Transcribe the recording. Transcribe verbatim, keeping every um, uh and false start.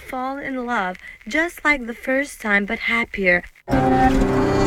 fall in love just like the first time but happier.